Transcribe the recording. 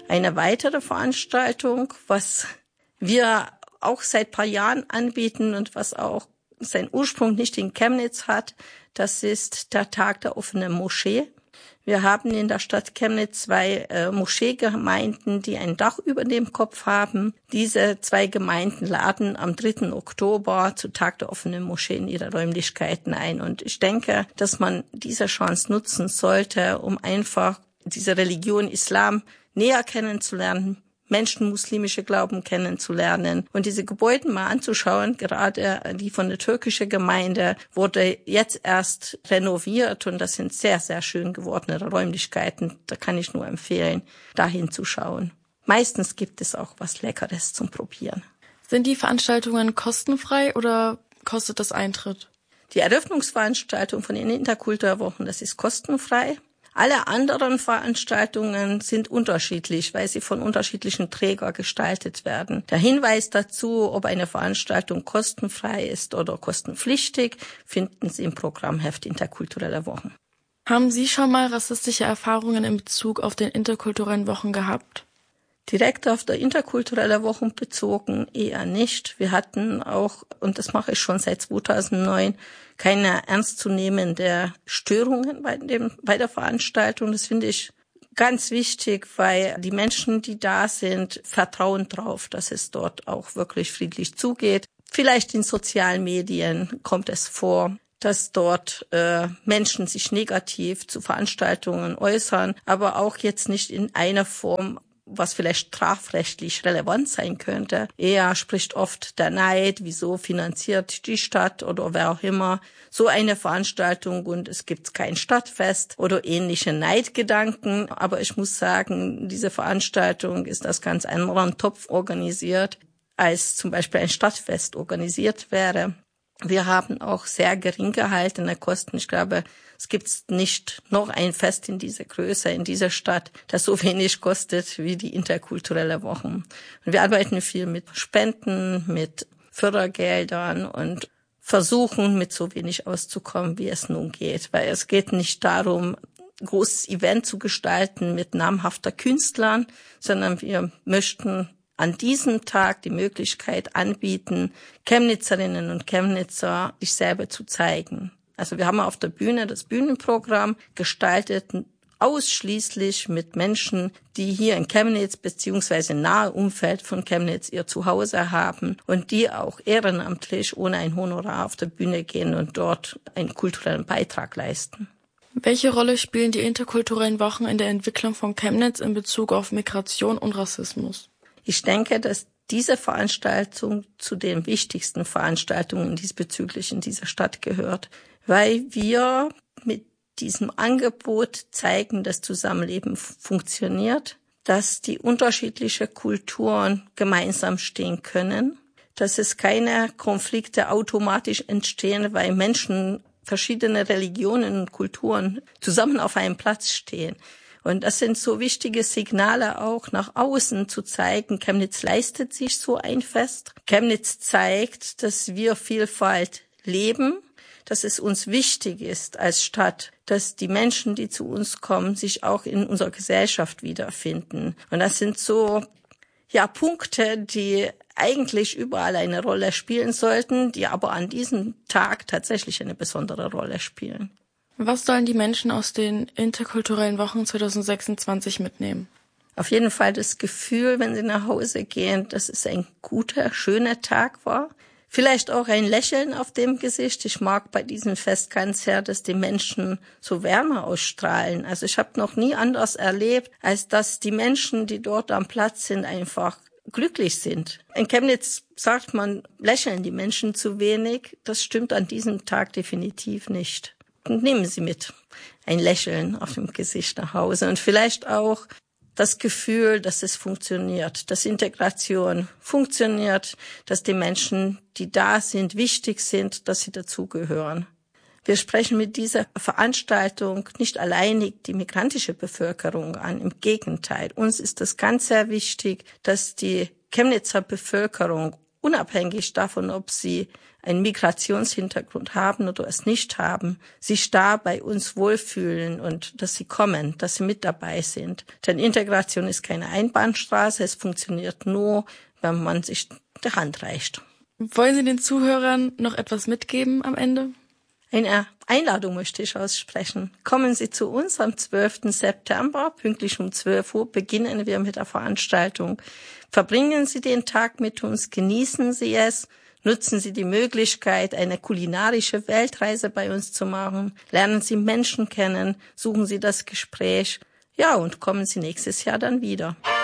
Eine weitere Veranstaltung, was wir auch seit ein paar Jahren anbieten und was auch seinen Ursprung nicht in Chemnitz hat, das ist der Tag der offenen Moschee. Wir haben in der Stadt Chemnitz 2 Moscheegemeinden, die ein Dach über dem Kopf haben. Diese 2 Gemeinden laden am 3. Oktober zu Tag der offenen Moschee in ihre Räumlichkeiten ein. Und ich denke, dass man diese Chance nutzen sollte, um einfach diese Religion Islam näher kennenzulernen, Menschen muslimische Glauben kennenzulernen und diese Gebäude mal anzuschauen. Gerade die von der türkischen Gemeinde wurde jetzt erst renoviert und das sind sehr, sehr schön gewordene Räumlichkeiten. Da kann ich nur empfehlen, dahin zu schauen. Meistens gibt es auch was Leckeres zum Probieren. Sind die Veranstaltungen kostenfrei oder kostet das Eintritt? Die Eröffnungsveranstaltung von den Interkulturwochen, das ist kostenfrei. Alle anderen Veranstaltungen sind unterschiedlich, weil sie von unterschiedlichen Trägern gestaltet werden. Der Hinweis dazu, ob eine Veranstaltung kostenfrei ist oder kostenpflichtig, finden Sie im Programmheft Interkulturelle Wochen. Haben Sie schon mal rassistische Erfahrungen in Bezug auf den interkulturellen Wochen gehabt? Direkt auf der interkulturelle Wochen bezogen eher nicht. Wir hatten auch, und das mache ich schon seit 2009, keine ernstzunehmende Störungen bei der Veranstaltung. Das finde ich ganz wichtig, weil die Menschen, die da sind, vertrauen drauf, dass es dort auch wirklich friedlich zugeht. Vielleicht in sozialen Medien kommt es vor, dass dort Menschen sich negativ zu Veranstaltungen äußern, aber auch jetzt nicht in einer Form, was vielleicht strafrechtlich relevant sein könnte. Eher spricht oft der Neid, wieso finanziert die Stadt oder wer auch immer so eine Veranstaltung und es gibt kein Stadtfest oder ähnliche Neidgedanken. Aber ich muss sagen, diese Veranstaltung ist aus ganz anderen Topf organisiert, als zum Beispiel ein Stadtfest organisiert wäre. Wir haben auch sehr gering gehaltene Kosten. Ich glaube, es gibt nicht noch ein Fest in dieser Größe, in dieser Stadt, das so wenig kostet wie die interkulturelle Wochen. Und wir arbeiten viel mit Spenden, mit Fördergeldern und versuchen, mit so wenig auszukommen, wie es nun geht. Weil es geht nicht darum, ein großes Event zu gestalten mit namhafter Künstlern, sondern wir möchten an diesem Tag die Möglichkeit anbieten, Chemnitzerinnen und Chemnitzer sich selber zu zeigen. Also wir haben auf der Bühne das Bühnenprogramm gestaltet, ausschließlich mit Menschen, die hier in Chemnitz bzw. im nahen Umfeld von Chemnitz ihr Zuhause haben und die auch ehrenamtlich ohne ein Honorar auf der Bühne gehen und dort einen kulturellen Beitrag leisten. Welche Rolle spielen die interkulturellen Wochen in der Entwicklung von Chemnitz in Bezug auf Migration und Rassismus? Ich denke, dass diese Veranstaltung zu den wichtigsten Veranstaltungen diesbezüglich in dieser Stadt gehört, weil wir mit diesem Angebot zeigen, dass Zusammenleben funktioniert, dass die unterschiedlichen Kulturen gemeinsam stehen können, dass es keine Konflikte automatisch entstehen, weil Menschen verschiedene Religionen und Kulturen zusammen auf einem Platz stehen. Und das sind so wichtige Signale auch nach außen zu zeigen, Chemnitz leistet sich so ein Fest. Chemnitz zeigt, dass wir Vielfalt leben, dass es uns wichtig ist als Stadt, dass die Menschen, die zu uns kommen, sich auch in unserer Gesellschaft wiederfinden. Und das sind so Punkte, die eigentlich überall eine Rolle spielen sollten, die aber an diesem Tag tatsächlich eine besondere Rolle spielen. Was sollen die Menschen aus den interkulturellen Wochen 2026 mitnehmen? Auf jeden Fall das Gefühl, wenn sie nach Hause gehen, dass es ein guter, schöner Tag war. Vielleicht auch ein Lächeln auf dem Gesicht. Ich mag bei diesem Fest ganz sehr, dass die Menschen so Wärme ausstrahlen. Also ich habe noch nie anders erlebt, als dass die Menschen, die dort am Platz sind, einfach glücklich sind. In Chemnitz sagt man, lächeln die Menschen zu wenig. Das stimmt an diesem Tag definitiv nicht. Und nehmen Sie mit ein Lächeln auf dem Gesicht nach Hause und vielleicht auch das Gefühl, dass es funktioniert, dass Integration funktioniert, dass die Menschen, die da sind, wichtig sind, dass sie dazugehören. Wir sprechen mit dieser Veranstaltung nicht alleinig die migrantische Bevölkerung an. Im Gegenteil, uns ist es ganz sehr wichtig, dass die Chemnitzer Bevölkerung unabhängig davon, ob sie einen Migrationshintergrund haben oder es nicht haben, sich da bei uns wohlfühlen und dass sie kommen, dass sie mit dabei sind. Denn Integration ist keine Einbahnstraße, es funktioniert nur, wenn man sich die Hand reicht. Wollen Sie den Zuhörern noch etwas mitgeben am Ende? Eine Einladung möchte ich aussprechen. Kommen Sie zu uns am 12. September, pünktlich um 12 Uhr beginnen wir mit der Veranstaltung. Verbringen Sie den Tag mit uns, genießen Sie es, nutzen Sie die Möglichkeit, eine kulinarische Weltreise bei uns zu machen, lernen Sie Menschen kennen, suchen Sie das Gespräch, ja, und kommen Sie nächstes Jahr dann wieder.